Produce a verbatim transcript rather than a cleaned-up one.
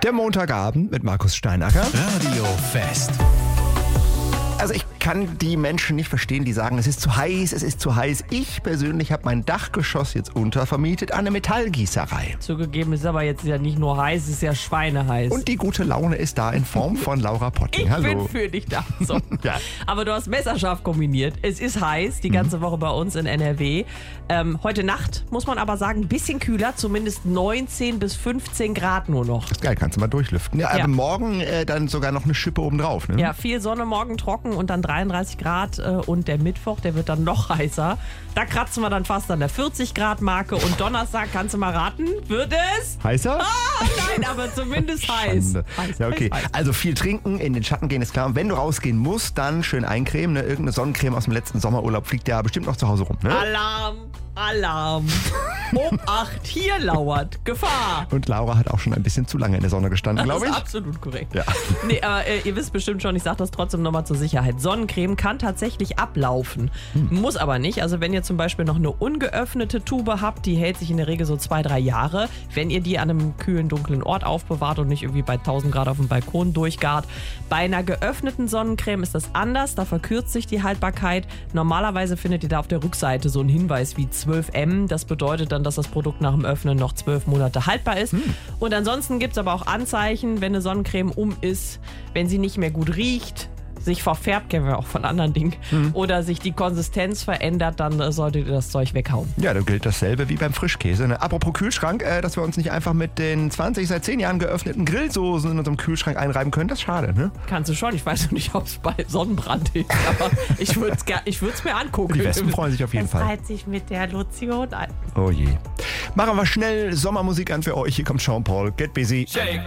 Der Montagabend mit Markus Steinacker. Radio Fest. Also ich kann die Menschen nicht verstehen, die sagen, es ist zu heiß, es ist zu heiß. Ich persönlich habe mein Dachgeschoss jetzt untervermietet an eine Metallgießerei. Zugegeben ist aber jetzt ja nicht nur heiß, es ist ja schweineheiß. Und die gute Laune ist da in Form von Laura Potting. ich Hallo. bin für dich da. So. Ja. Aber du hast messerscharf kombiniert. Es ist heiß, die ganze Woche bei uns in N R W. Ähm, heute Nacht, muss man aber sagen, ein bisschen kühler, zumindest neunzehn bis fünfzehn Grad nur noch. Das ist geil, kannst du mal durchlüften. Ja, Ja. aber morgen äh, dann sogar noch eine Schippe obendrauf, ne? Ja, viel Sonne, morgen trocken und dann dreiunddreißig Grad. Äh, und der Mittwoch, der wird dann noch heißer. Da kratzen wir dann fast an der vierzig Grad Marke. Und Donnerstag, kannst du mal raten, wird es? Heißer? Ah, nein, aber zumindest heiß. Schande. heiß. Ja, okay. Heiß, heiß. Also viel trinken, in den Schatten gehen ist klar. Und wenn du rausgehen musst, dann schön eincremen. Ne? Irgendeine Sonnencreme aus dem letzten Sommerurlaub fliegt ja bestimmt noch zu Hause rum. Ne? Alarm, Alarm. Obacht, hier lauert Gefahr. Und Laura hat auch schon ein bisschen zu lange in der Sonne gestanden, Das glaube ist ich. absolut korrekt. Ja. Nee, aber äh, ihr wisst bestimmt schon, ich sage das trotzdem nochmal zur Sicherheit. Sonnencreme kann tatsächlich ablaufen. Hm. Muss aber nicht. Also wenn ihr zum Beispiel noch eine ungeöffnete Tube habt, die hält sich in der Regel so zwei, drei Jahre. Wenn ihr die an einem kühlen, dunklen Ort aufbewahrt und nicht irgendwie bei tausend Grad auf dem Balkon durchgart. Bei einer geöffneten Sonnencreme ist das anders. Da verkürzt sich die Haltbarkeit. Normalerweise findet ihr da auf der Rückseite so einen Hinweis wie zwölf Milliliter. Das bedeutet dann, dass das Produkt nach dem Öffnen noch zwölf Monate haltbar ist. Hm. Und ansonsten gibt es aber auch Anzeichen, wenn eine Sonnencreme um ist, wenn sie nicht mehr gut riecht, sich verfärbt, kennen wir auch von anderen Dingen, hm. oder sich die Konsistenz verändert, dann äh, solltet ihr das Zeug weghauen. Ja, da gilt dasselbe wie beim Frischkäse. Ne? Apropos Kühlschrank, äh, dass wir uns nicht einfach mit den zwanzig, seit zehn Jahren geöffneten Grillsoßen in unserem Kühlschrank einreiben können, das ist schade, ne? Kannst du schon. Ich weiß noch nicht, ob es bei Sonnenbrand ist, aber ich würde es ich würd's mir angucken. Die Wespen freuen sich auf jeden es Fall. reiht sich mit der Lotion ein. Oh je. Machen wir schnell Sommermusik an für euch. Hier kommt Sean Paul. Get busy. Shake